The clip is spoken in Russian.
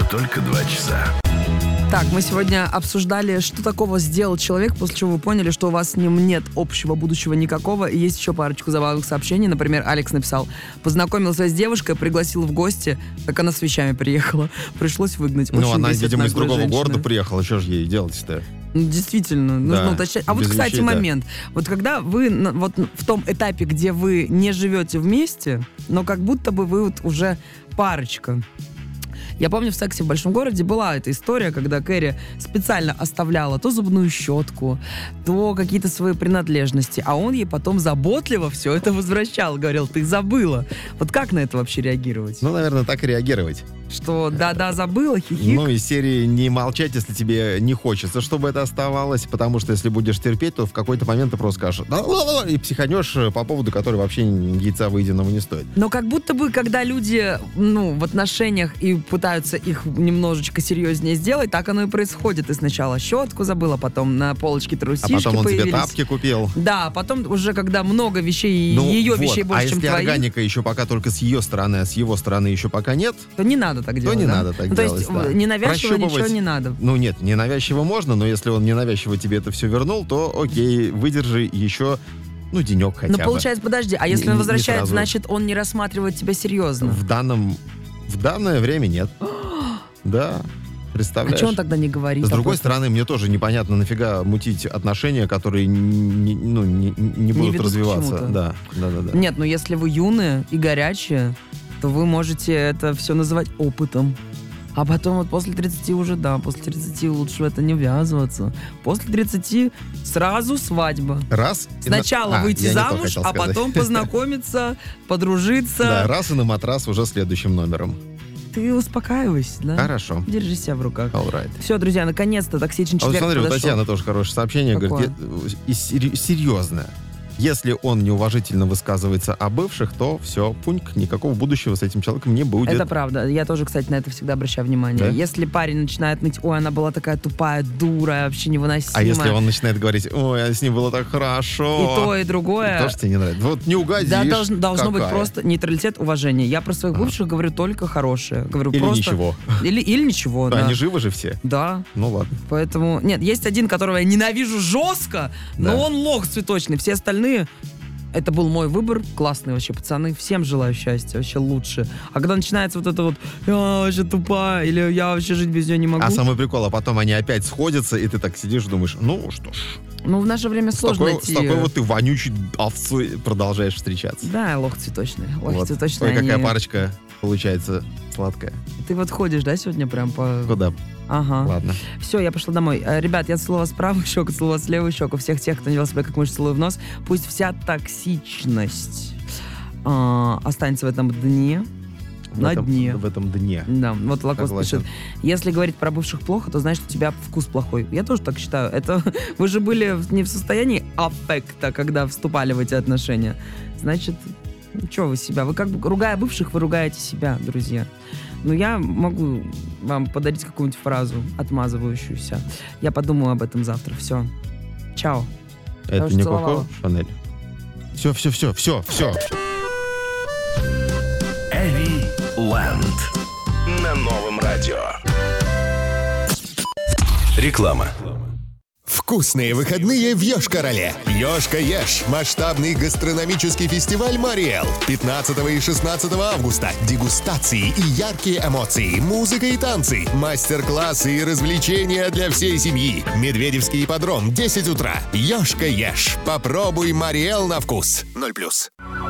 только 2 часа. Так, мы сегодня обсуждали, что такого сделал человек, после чего вы поняли, что у вас с ним нет общего будущего никакого. И есть еще парочку забавных сообщений. Например, Алекс написал: познакомился с девушкой, пригласил в гости, так она с вещами приехала. Пришлось выгнать. Ну, она, видимо, из другого города приехала. Что же ей делать-то? Действительно, нужно уточнять. А вот, кстати, вещей, момент. Вот когда вы вот в том этапе, где вы не живете вместе, но как будто бы вы вот уже парочка. Я помню, в «Сексе в большом городе» была эта история, когда Кэрри специально оставляла то зубную щетку, то какие-то свои принадлежности, а он ей потом заботливо все это возвращал. Говорил: ты забыла. Вот как на это вообще реагировать? Ну, наверное, так и реагировать. Что да-да, забыла, хихик. Ну, из серии не молчать, если тебе не хочется, чтобы это оставалось, потому что если будешь терпеть, то в какой-то момент ты просто скажешь «да-да-да», и психанешь по поводу, который вообще яйца выеденного не стоит. Но как будто бы, когда люди, в отношениях и пытаются их немножечко серьезнее сделать, так оно и происходит. Ты сначала щетку забыла, потом на полочке трусишки появились. А потом он тебе тапки купил. Да, потом уже когда много вещей, ее вещей больше, чем твоих. А если органика еще пока только с ее стороны, а с его стороны еще пока нет, то не надо так делать. То не надо так делать, то есть ненавязчиво ничего не надо. Ну нет, ненавязчиво можно, но если он ненавязчиво тебе это все вернул, то окей, выдержи еще, денек хотя бы. Ну получается, подожди, а если он возвращает, значит он не рассматривает тебя серьезно? В данное время нет. Да. Представляешь? А что он тогда не говорит? С другой стороны, мне тоже непонятно, нафига мутить отношения, которые не будут развиваться. Да. Нет, если вы юные и горячие, то вы можете это все называть опытом. А потом вот после 30 уже, после 30 лучше в это не ввязываться. После 30 сразу свадьба. Сначала выйти замуж, а потом познакомиться, подружиться. Да, раз и на матрас уже следующим номером. Ты успокаивайся, да? Хорошо. Держи себя в руках. Alright. Все, друзья, наконец-то токсичный четверг подошел. подошел. У Татьяны тоже хорошее сообщение. Какое? Говорит, серьезное. Если он неуважительно высказывается о бывших, то все, пуньк, никакого будущего с этим человеком не будет. Это правда. Я тоже, кстати, на это всегда обращаю внимание. Да? Если парень начинает ныть: ой, она была такая тупая, дура, вообще невыносимая. А если он начинает говорить: ой, с ним было так хорошо. И то, и другое. Тоже тебе не нравится. Вот не угодишь. Да, должно быть просто нейтралитет, уважение. Я про своих бывших говорю только хорошее. Говорю или просто... ничего. Или ничего, да. Они живы же все? Да. Ну ладно. Поэтому... Нет, есть один, которого я ненавижу жестко, но он лох цветочный. Все остальные... Это был мой выбор. Классные вообще пацаны. Всем желаю счастья. Вообще лучше. А когда начинается вот это вот: я вообще тупая, или я вообще жить без нее не могу. А самый прикол, а потом они опять сходятся, и ты так сидишь и думаешь: ну что ж. Ну, в наше время сложно найти... С такой вот ты вонючей овцой продолжаешь встречаться. Да, лох цветочный. Лох цветочный. Ой, какая парочка получается сладкая. Ты вот ходишь, да, сегодня прям по... Куда? Ага. Ладно. Все, я пошла домой. Ребят, я целую вас в правую щеку, целую вас в левую щеку. Всех тех, кто не вел себя как мышь, целую в нос. Пусть вся токсичность останется в этом дне. В этом дне. Да, вот Лакос пишет: если говорить про бывших плохо, то значит, у тебя вкус плохой. Я тоже так считаю. Это вы же были не в состоянии аффекта, когда вступали в эти отношения. Значит, что вы себя? Вы как бы, ругая бывших, вы ругаете себя, друзья. Но я могу вам подарить какую-нибудь фразу, отмазывающуюся. Я подумаю об этом завтра. Все. Чао. Это не Коко Шанель. Все. Эви Лэнд на новом радио. Реклама. Вкусные выходные в Йошкар-Оле. Йошка-Еш. Масштабный гастрономический фестиваль «Мариэл». 15 и 16 августа. Дегустации и яркие эмоции. Музыка и танцы. Мастер-классы и развлечения для всей семьи. Медведевский ипподром. 10 утра. Йошка-Еш. Попробуй «Мариэл» на вкус. 0+.